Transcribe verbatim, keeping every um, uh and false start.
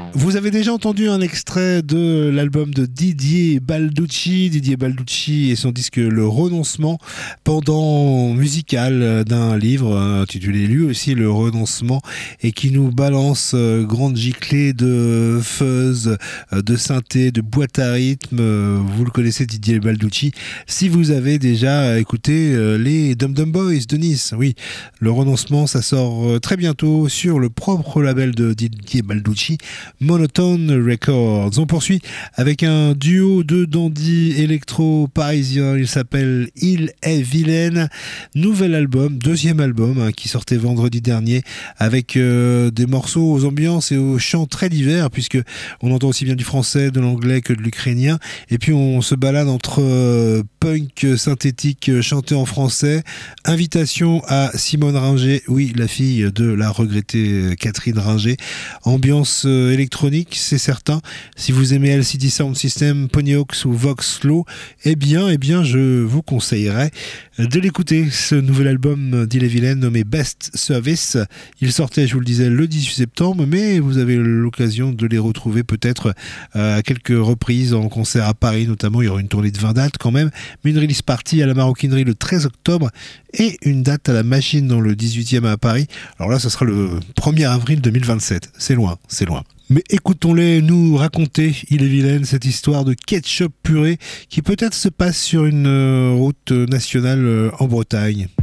Vous avez déjà entendu un extrait de l'album de Didier Balducci, Didier Balducci et son disque Le Renoncement, pendant musical d'un livre intitulé lui aussi Le Renoncement, et qui nous balance euh, grande giclée de fuzz, euh, de synthé, de boîte à rythme. Euh, vous le connaissez, Didier Balducci, si vous avez déjà écouté euh, les Dum Dum Boys de Nice. Oui, Le Renoncement, ça sort euh, très bientôt sur le propre label de Didier Balducci, Monotone Records. On poursuit avec un duo de dandy électro parisien. Il s'appelle Il est vilaine. Nouvel album, deuxième album hein, qui sortait vendredi dernier, avec euh, des morceaux aux ambiances et aux chants très divers, puisque on entend aussi bien du français, de l'anglais que de l'ukrainien. Et puis on se balade entre euh, punk synthétique chanté en français, invitation à Simone Ringer, oui, la fille de la regrettée Catherine Ringer, ambiance euh, électronique, c'est certain. Si vous aimez L C D Sound System, Ponyhawks ou Vox Slow, eh bien, eh bien, je vous conseillerais de l'écouter, ce nouvel album d'Ille-et-Vilaine nommé Best Service. Il sortait, je vous le disais, le dix-huit septembre, mais vous avez l'occasion de les retrouver peut-être euh, à quelques reprises en concert à Paris, notamment. Il y aura une tournée de vingt dates quand même, mais une release party à la Maroquinerie le treize octobre et une date à la Machine dans le dix-huitième à Paris. Alors là, ça sera le premier avril deux mille vingt-sept. C'est loin, c'est loin. Mais écoutons-les nous raconter, Ille-et-Vilaine, cette histoire de ketchup purée qui peut-être se passe sur une euh, route nationale euh, en Bretagne.